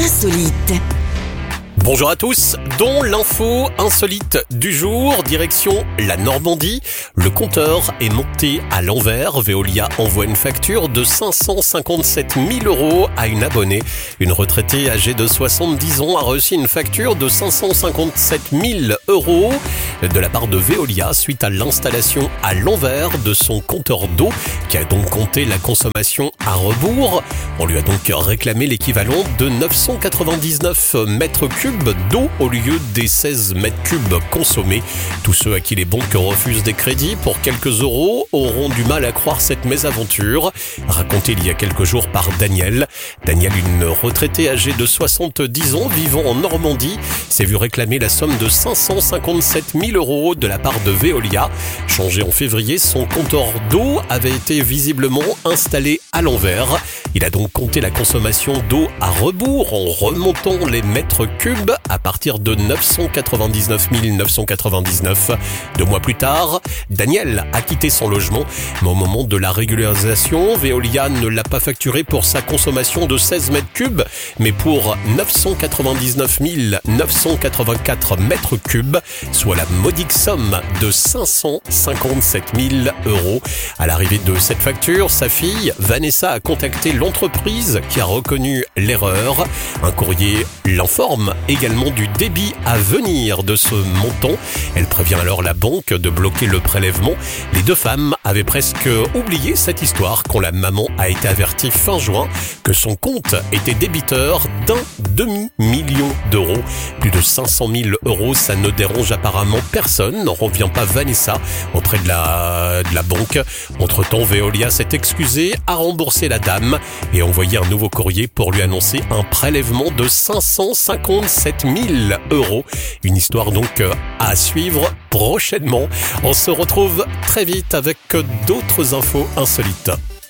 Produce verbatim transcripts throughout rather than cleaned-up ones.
insolite. Bonjour à tous, dont l'info insolite du jour, direction la Normandie. Le compteur est monté à l'envers. Veolia envoie une facture de cinq cent cinquante-sept mille euros à une abonnée. Une retraitée âgée de soixante-dix ans a reçu une facture de cinq cent cinquante-sept mille euros de la part de Veolia suite à l'installation à l'envers de son compteur d'eau qui a donc compté la consommation à rebours. On lui a donc réclamé l'équivalent de neuf cent quatre-vingt-dix-neuf mètres cubes d'eau au lieu des seize mètres cubes consommés. Tous ceux à qui les banques refusent des crédits pour quelques euros auront du mal à croire cette mésaventure. Racontée il y a quelques jours par Daniel. Daniel, une retraitée âgée de soixante-dix ans vivant en Normandie, s'est vu réclamer la somme de cinq cent cinquante-sept mille euros de la part de Veolia. Changé en février, son compteur d'eau avait été visiblement installé à l'envers. Il a donc compté la consommation d'eau à rebours en remontant les mètres cubes à partir de neuf cent quatre-vingt-dix-neuf mille neuf cent quatre-vingt-dix-neuf. Deux mois plus tard, Daniel a quitté son logement, mais au moment de la régularisation, Veolia ne l'a pas facturé pour sa consommation de seize mètres cubes, mais pour neuf cent quatre-vingt-dix-neuf mille neuf cent quatre-vingt-quatre mètres cubes, soit la modique somme de cinq cent cinquante-sept mille euros. À l'arrivée de cette facture, sa fille, Vanessa, a contacté l'entreprise qui a reconnu l'erreur. Un courrier l'informe également du débit à venir de ce montant. Elle prévient alors la banque de bloquer le prélèvement. Les deux femmes avaient presque oublié cette histoire quand la maman a été avertie fin juin que son compte était débiteur d'un demi-million d'euros. Plus de cinq cent mille euros, ça ne dérange apparemment personne, n'en revient pas Vanessa auprès de la, de la banque. Entre-temps, Veolia s'est excusé, a remboursé la dame et a envoyé un nouveau courrier pour lui annoncer un prélèvement de cinq cent cinquante-sept mille euros. Une histoire donc à suivre prochainement. On se retrouve très vite avec d'autres infos insolites.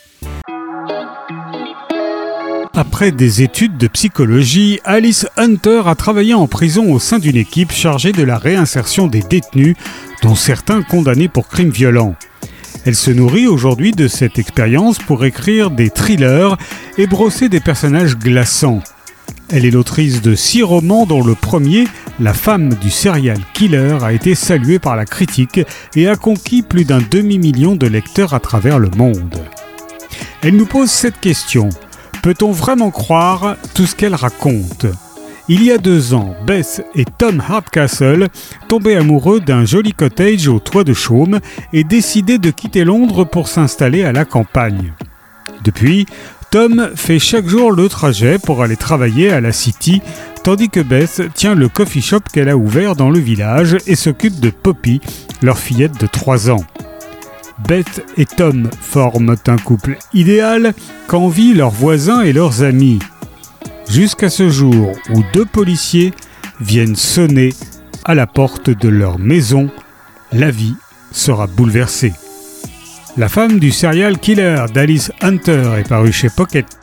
Après des études de psychologie, Alice Hunter a travaillé en prison au sein d'une équipe chargée de la réinsertion des détenus, dont certains condamnés pour crimes violents. Elle se nourrit aujourd'hui de cette expérience pour écrire des thrillers et brosser des personnages glaçants. Elle est l'autrice de six romans dont le premier, La femme du serial killer, a été salué par la critique et a conquis plus d'un demi-million de lecteurs à travers le monde. Elle nous pose cette question. Peut-on vraiment croire tout ce qu'elle raconte ? Il y a deux ans, Beth et Tom Hardcastle tombaient amoureux d'un joli cottage au toit de chaume et décidaient de quitter Londres pour s'installer à la campagne. Depuis, Tom fait chaque jour le trajet pour aller travailler à la City, tandis que Beth tient le coffee shop qu'elle a ouvert dans le village et s'occupe de Poppy, leur fillette de trois ans. Beth et Tom forment un couple idéal qu'envient leurs voisins et leurs amis. Jusqu'à ce jour où deux policiers viennent sonner à la porte de leur maison, la vie sera bouleversée. La femme du serial killer d'Alice Hunter est parue chez Pocket.